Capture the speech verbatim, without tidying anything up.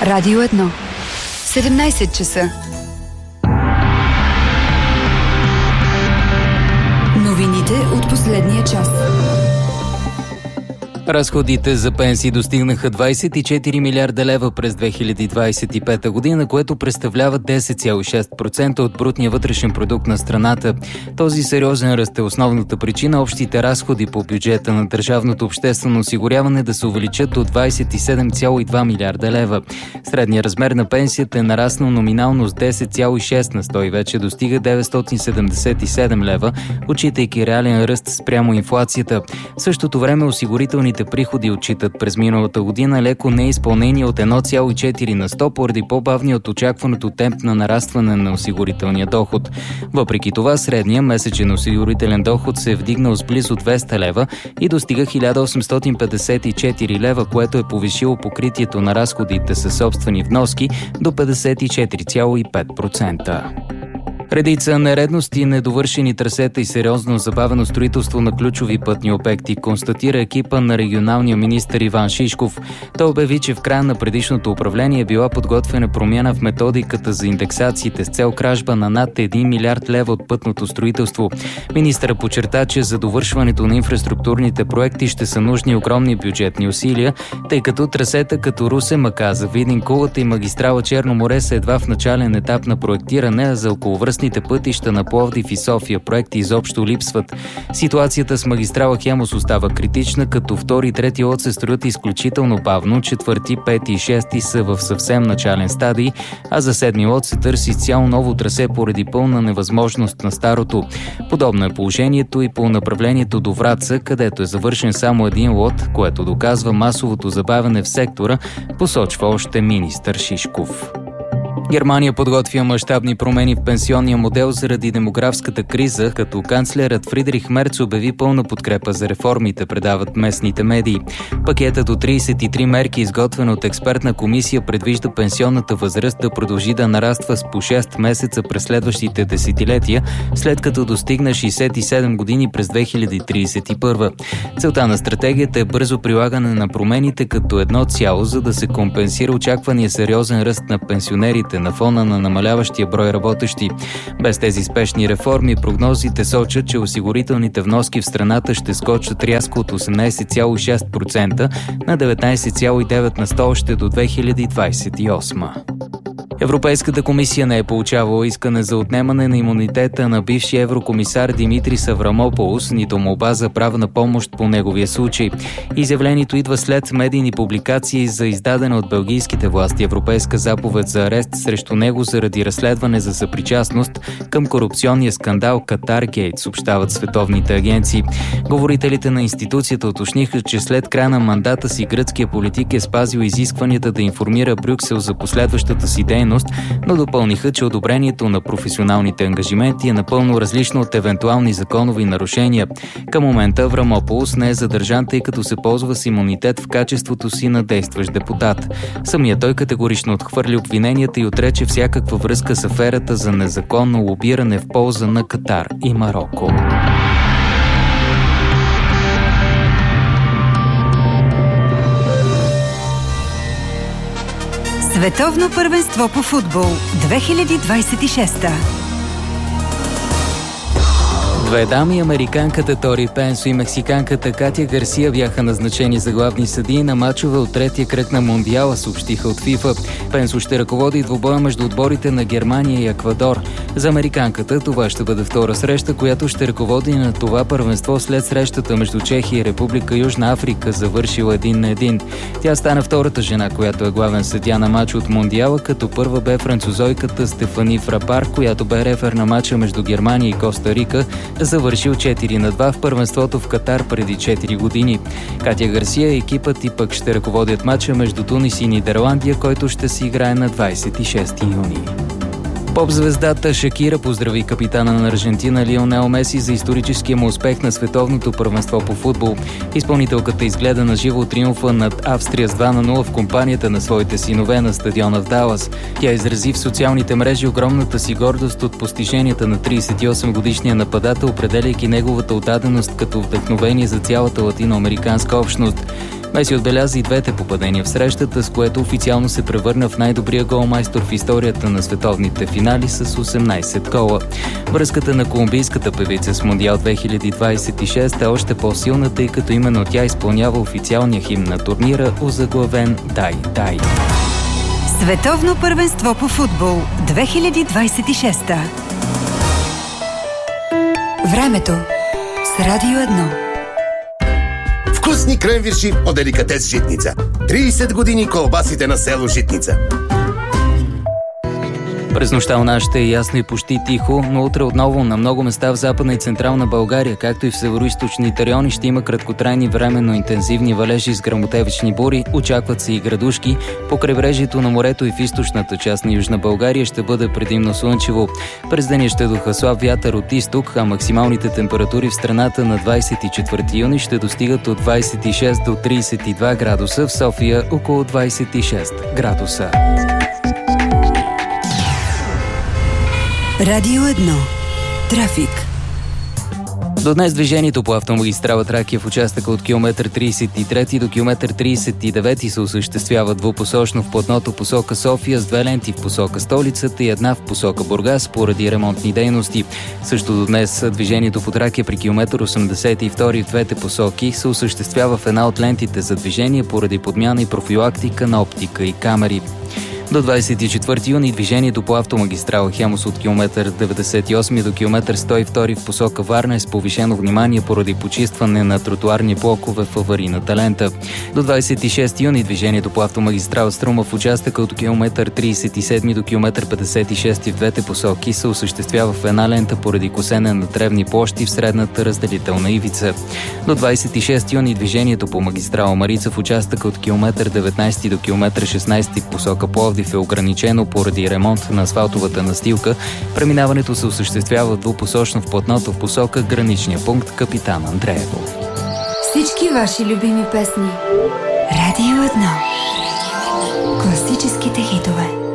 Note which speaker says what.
Speaker 1: Радио едно. седемнайсет часа. Новините от последния час.
Speaker 2: Разходите за пенсии достигнаха двайсет и четири милиарда лева през две хиляди двайсет и пета година, което представлява десет цяло и шест процента от брутния вътрешен продукт на страната. Този сериозен ръст е основната причина общите разходи по бюджета на държавното обществено осигуряване да се увеличат до двайсет и седем цяло и два милиарда лева. Средният размер на пенсията е нараснал номинално с десет цяло и шест на сто и вече достига деветстотин седемдесет и седем лева, отчитайки реален ръст спрямо инфлацията. В същото време осигурителните приходи отчитат през миналата година леко неизпълнение от едно цяло и четири на сто поради по-бавния от очакваното темп на нарастване на осигурителния доход. Въпреки това, средният месечен осигурителен доход се е вдигнал с близо двеста лева и достига хиляда осемстотин петдесет и четири лева, което е повишило покритието на разходите със собствени вноски до петдесет и четири цяло и пет процента. Редица нередности, недовършени трасета и сериозно забавено строителство на ключови пътни обекти, констатира екипа на регионалния министър Иван Шишков. Той обяви, че в края на предишното управление е била подготвена промяна в методиката за индексациите с цел кражба на над един милиард лева от пътното строителство. Министърът подчерта, че за довършването на инфраструктурните проекти ще са нужни огромни бюджетни усилия, тъй като трасета като Русе, Маказа, Видин, Кулата и магистрала Черно море са едва в начален етап на проектиране, а за околовръстните пътища на Пловдив и София проекти изобщо липсват. Ситуацията с магистрала Хемус остава критична, като втори и трети лот се строят изключително бавно, четвърти, пети и шести са в съвсем начален стадий, а за седми лот се търси цяло ново трасе поради пълна невъзможност на старото. Подобно е положението и по направлението до Враца, където е завършен само един лот, което доказва масовото забавяне в сектора, посочва още министър Шишков. Германия подготвя мащабни промени в пенсионния модел заради демографската криза, като канцлерът Фридрих Мерц обяви пълна подкрепа за реформите, предават местните медии. Пакетът от трийсет и три мерки, изготвен от експертна комисия, предвижда пенсионната възраст да продължи да нараства с по шест месеца през следващите десетилетия, след като достигне шейсет и седем години през две хиляди трийсет и първа. Целта на стратегията е бързо прилагане на промените като едно цяло, за да се компенсира очаквания сериозен ръст на пенсионерите на фона на намаляващия брой работещи. Без тези спешни реформи, прогнозите сочат, че осигурителните вноски в страната ще скочат рязко от осемнайсет цяло и шест процента на деветнайсет цяло и девет на сто още до две хиляди двайсет и осма. Европейската комисия не е получавала искане за отнемане на имунитета на бившия еврокомисар Димитрис Аврамополос, нито молба за правна помощ по неговия случай. Изявлението идва след медийни публикации за издадена от белгийските власти европейска заповед за арест срещу него заради разследване за съпричастност към корупционния скандал Катаргейт, съобщават световните агенции. Говорителите на институцията уточниха, че след края на мандата си гръцкия политик е спазил изискванията да информира Брюксел за последващата си дейност, но допълниха, че одобрението на професионалните ангажименти е напълно различно от евентуални законови нарушения. Към момента Аврамополос не е задържан, тъй като се ползва с имунитет в качеството си на действащ депутат. Самият той категорично отхвърли обвиненията и отрече всякаква връзка с аферата за незаконно лобиране в полза на Катар и Мароко.
Speaker 1: Световно първенство по футбол две хиляди двайсет и шеста.
Speaker 2: Две дами, американката Тори Пенсо и мексиканката Катя Гарсия бяха назначени за главни съдии на мачове от третия кръг на Мондиала, съобщиха от ФИФА. Пенсо ще ръководи двубоя между отборите на Германия и Еквадор. За американката това ще бъде втора среща, която ще ръководи на това първенство след срещата между Чехия и Република Южна Африка, завършила един на един. Тя стана втората жена, която е главен съдия на мач от Мондиала, като първа бе французойката Стефани Фрапар, която бе рефер на мача между Германия и Коста Рика, завършил четири на два в първенството в Катар преди четири години. Катя Гарсия и екипът и пък ще ръководят мача между Тунис и Нидерландия, който ще се играе на двайсет и шести юни. Поп-звездата Шакира поздрави капитана на Аржентина Лионел Меси за историческия му успех на световното първенство по футбол. Изпълнителката изгледа на живо триумфа над Австрия с два на нула в компанията на своите синове на стадиона в Далас. Тя изрази в социалните мрежи огромната си гордост от постиженията на трийсет и осем годишния нападател, определяйки неговата отдаденост като вдъхновение за цялата латиноамериканска общност. Меси отбеляза и двете попадения в срещата, с което официално се превърна в най-добрия голмайстор в историята на световните финали с осемнайсет гола. Връзката на колумбийската певица с Мондиал две хиляди двайсет и шеста е още по-силна, тъй като именно тя изпълнява официалния химн на турнира, озаглавен «Дай, дай».
Speaker 1: Световно първенство по футбол две хиляди двайсет и шеста. Времето с Радио едно.
Speaker 3: Вкусни кренвирши от деликатес Житница. трийсет години колбасите на село Житница.
Speaker 2: През нощта у нас ще е ясно и почти тихо, но утре отново на много места в Западна и Централна България, както и в североизточните райони, ще има краткотрайни временно интензивни валежи с гръмотевични бури, очакват се и градушки. По крайбрежието на морето и в източната част на Южна България ще бъде предимно слънчево. През деня ще духа слаб вятър от изток, а максималните температури в страната на двайсет и четвърти юни ще достигат от двайсет и шест до трийсет и два градуса, в София около двайсет и шест градуса.
Speaker 1: Радио едно. Трафик.
Speaker 2: До днес движението по автомагистрала Тракия в участъка от километър трийсет и трети до километър трийсет и девети се осъществява двупосочно в платното посока София с две ленти в посока столицата и една в посока Бургас поради ремонтни дейности. Също до днес движението по Тракия при километър осемдесет и втори в двете посоки се осъществява в една от лентите за движение поради подмяна и профилактика на оптика и камери. До двайсет и четвърти юни движението по автомагистрала Хемус от километър деветдесет и осми до километър сто и втори в посока Варна е с повишено внимание поради почистване на тротуарни блокове в аварийната лента. До двайсет и шести юни движението по автомагистрала Струма в участъка от километър трийсет и седми до километър петдесет и шести в двете посоки се осъществява в една лента поради косене на тревни площи в средната разделителна ивица. До двайсет и шести юни движението по магистрала Марица в участъка от километър деветнайсети до километър шестнайсети в посока Пловдив е ограничено поради ремонт на асфалтовата настилка. Преминаването се осъществява двупосочно в платното в посока граничния пункт Капитан Андреево.
Speaker 1: Всички ваши любими песни. Радио едно. Класическите хитове.